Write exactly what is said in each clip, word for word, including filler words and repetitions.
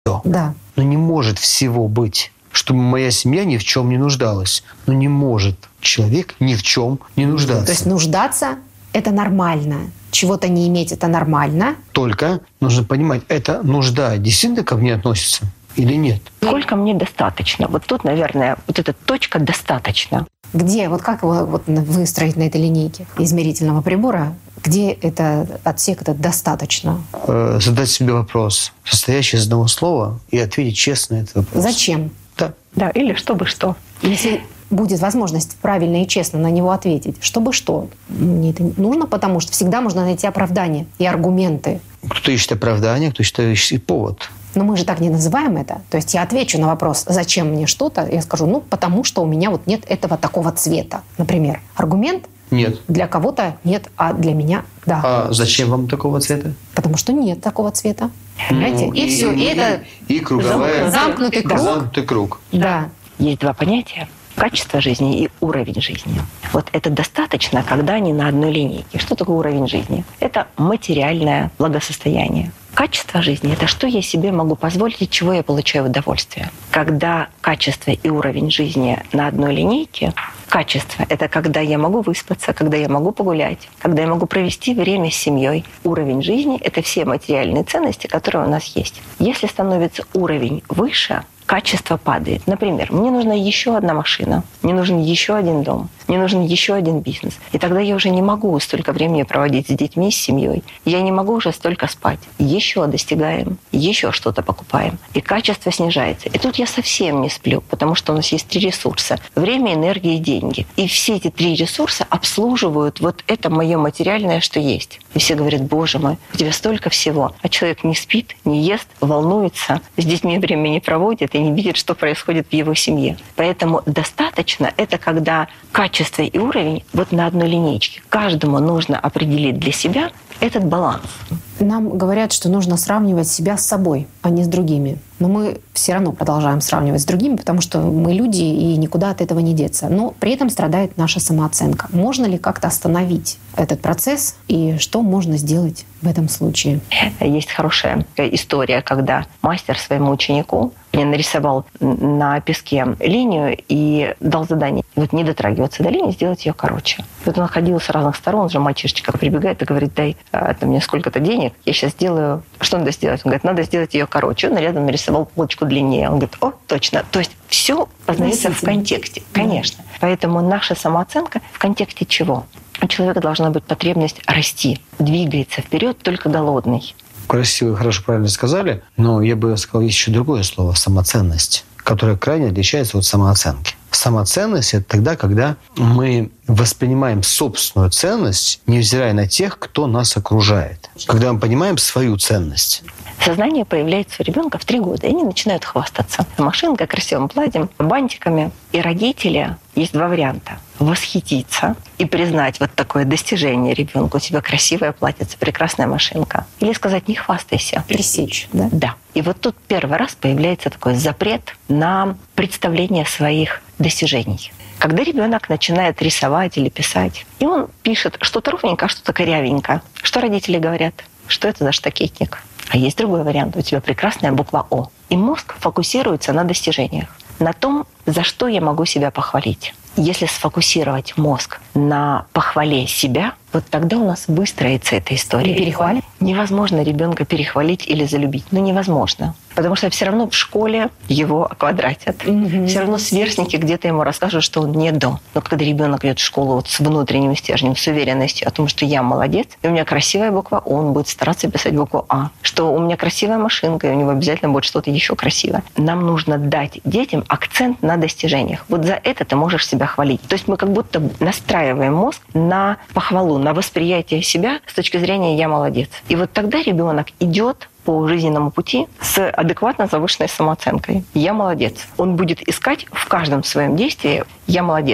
Да. Но не может всего быть, чтобы моя семья ни в чем не нуждалась. Но не может человек ни в чем не нуждаться. То есть нуждаться — это нормально. Чего-то не иметь — это нормально. Только нужно понимать, эта нужда действительно ко мне относится или нет. Сколько мне достаточно? Вот тут, наверное, вот эта точка «достаточно». Где, вот как его вот выстроить на этой линейке измерительного прибора, где это отсек этот «достаточно»? Э, задать себе вопрос, состоящий из одного слова, и ответить честно на этот вопрос. Зачем? Да. Да, или чтобы что. Если будет возможность правильно и честно на него ответить, чтобы что? Мне это нужно, потому что всегда можно найти оправдание и аргументы. Кто-то ищет оправдание, кто-то ищет повод. Но мы же так не называем это. То есть я отвечу на вопрос, зачем мне что-то, я скажу, ну, потому что у меня вот нет этого такого цвета. Например, аргумент Нет. для кого-то нет, а для меня да. А зачем вам такого цвета? Потому что нет такого цвета. Понимаете? Ну, и, и все. И, и это и круговая, замкнутый круг. Замкнутый круг. Да. Есть два понятия: качество жизни и уровень жизни. Вот это достаточно, когда они на одной линейке. Что такое уровень жизни? Это материальное благосостояние. Качество жизни — это что я себе могу позволить, от чего я получаю удовольствие. Когда качество и уровень жизни на одной линейке, качество — это когда я могу выспаться, когда я могу погулять, когда я могу провести время с семьей. Уровень жизни — это все материальные ценности, которые у нас есть. Если становится уровень выше, качество падает. Например, мне нужна еще одна машина, мне нужен еще один дом, мне нужен еще один бизнес. И тогда я уже не могу столько времени проводить с детьми, с семьей. Я не могу уже столько спать. Еще достигаем, еще что-то покупаем. И качество снижается. И тут я совсем не сплю, потому что у нас есть три ресурса: время, энергия и деньги. И все эти три ресурса обслуживают вот это мое материальное, что есть. И все говорят: боже мой, у тебя столько всего. А человек не спит, не ест, волнуется, с детьми время не проводит и не видит, что происходит в его семье. Поэтому достаточно — это когда качество и уровень вот на одной линейке. Каждому нужно определить для себя этот баланс. Нам говорят, что нужно сравнивать себя с собой, а не с другими. Но мы все равно продолжаем сравнивать с другими, потому что мы люди, и никуда от этого не деться. Но при этом страдает наша самооценка. Можно ли как-то остановить этот процесс, и что можно сделать в этом случае? Есть хорошая история, когда мастер своему ученику нарисовал на песке линию и дал задание вот не дотрагиваться до линии, сделать ее короче. Вот он ходил с разных сторон, уже мальчишечка прибегает и говорит: дай а, там, мне сколько-то денег, я сейчас сделаю. Что надо сделать? Он говорит: надо сделать ее короче. Он рядом нарисовал полочку длиннее. Он говорит: о, точно. То есть все познается в контексте, конечно. Поэтому наша самооценка в контексте чего? У человека должна быть потребность расти, двигается вперед только голодный. Красиво, хорошо, правильно сказали, но я бы сказал, есть еще другое слово — самоценность, которое крайне отличается от самооценки. Самоценность — это тогда, когда мы воспринимаем собственную ценность, невзирая на тех, кто нас окружает. Когда мы понимаем свою ценность. Сознание появляется у ребенка в три года, и они начинают хвастаться машинкой, красивым платьем, бантиками. И родители, есть два варианта: восхититься и признать вот такое достижение ребенку: у тебя красивое платьице, прекрасная машинка. Или сказать: не хвастайся. Пресечь, да? Да. И вот тут первый раз появляется такой запрет на представление своих достижений. Когда ребенок начинает рисовать или писать, и он пишет что-то ровненько, а что-то корявенько, что родители говорят? Что это за штакетник? А есть другой вариант: у тебя прекрасная буква О. И мозг фокусируется на достижениях, на том, за что я могу себя похвалить. Если сфокусировать мозг на похвале себя, вот тогда у нас выстроится эта история. Не перехвалить? Невозможно ребенка перехвалить или залюбить. Ну, невозможно. Потому что все равно в школе его оквадратят. Mm-hmm. Все равно сверстники где-то ему расскажут, что он не до. Но когда ребенок идет в школу вот с внутренним стержнем, с уверенностью о том, что я молодец, и у меня красивая буква О, он будет стараться писать букву А. Что у меня красивая машинка, и у него обязательно будет что-то еще красивое. Нам нужно дать детям акцент на достижениях. Вот за это ты можешь себя хвалить. То есть мы как будто настраиваем мозг на похвалу, на восприятие себя с точки зрения «я молодец». И вот тогда ребенок идет по жизненному пути с адекватно завышенной самооценкой. «Я молодец». Он будет искать в каждом своем действии «я молодец».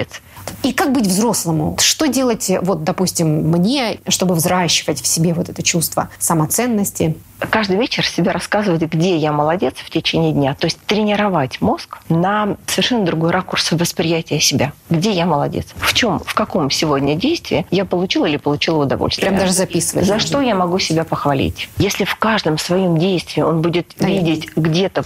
И как быть взрослому? Что делать, вот, допустим, мне, чтобы взращивать в себе вот это чувство самоценности? Каждый вечер себе рассказывать, где я молодец в течение дня. То есть тренировать мозг на совершенно другой ракурс восприятия себя. Где я молодец? В чем, в каком сегодня действии я получила или получила удовольствие? Прям даже записывать. За что я могу себя похвалить? Если в каждом своем действии он будет да, видеть где-то